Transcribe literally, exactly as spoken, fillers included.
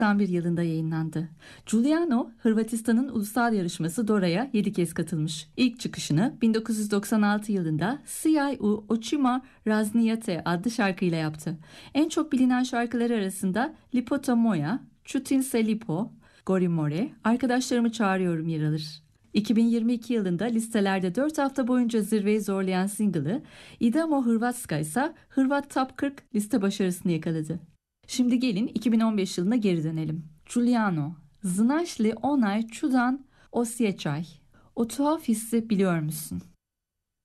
doksan bir yılında yayınlandı. Giuliano, Hırvatistan'ın ulusal yarışması Dora'ya yedi kez katılmış. İlk çıkışını bin dokuz yüz doksan altı yılında Sijaj u očima raznijate adlı şarkıyla yaptı. En çok bilinen şarkıları arasında Lipota moja, Čutim se lipo, Gori more, Arkadaşlarımı Çağırıyorum yer alır. iki bin yirmi iki yılında listelerde dört hafta boyunca zirveyi zorlayan single'ı Idemo Hrvatska ise Hırvat Top kırk liste başarısını yakaladı. Şimdi gelin iki bin on beş yılına geri dönelim. Giuliano, Znaš li onaj čudan osjećaj? O tuhaf hissi biliyor musun?